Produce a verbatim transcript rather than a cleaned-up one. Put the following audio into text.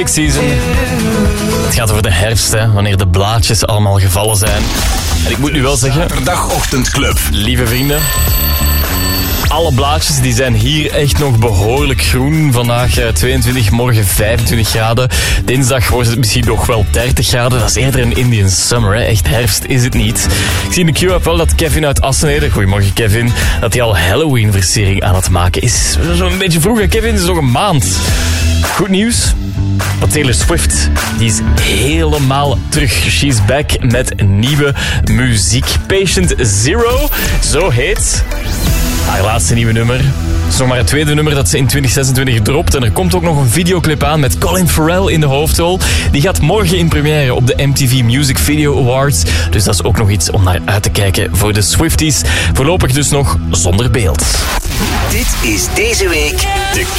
Season. Het gaat over de herfst, hè, wanneer de blaadjes allemaal gevallen zijn. En ik moet nu wel zeggen... Zaterdagochtendclub. Lieve vrienden, alle blaadjes die zijn hier echt nog behoorlijk groen. Vandaag tweeëntwintig, morgen vijfentwintig graden. Dinsdag wordt het misschien nog wel dertig graden. Dat is eerder een Indian summer, hè. Echt herfst is het niet. Ik zie in de Q-app wel dat Kevin uit Assenheden, goedemorgen Kevin, dat hij al Halloween-versiering aan het maken is. Zo'n beetje vroeg, hè, Kevin? Het is nog een maand. Goed nieuws. Want Taylor Swift, die is helemaal terug. She's back met nieuwe muziek. Patient Zero, zo heet haar laatste nieuwe nummer. Het is nog maar het tweede nummer dat ze in twintig zesentwintig dropt. En er komt ook nog een videoclip aan met Colin Farrell in de hoofdrol. Die gaat morgen in première op de M T V Music Video Awards. Dus dat is ook nog iets om naar uit te kijken voor de Swifties. Voorlopig dus nog zonder beeld. Dit is deze week de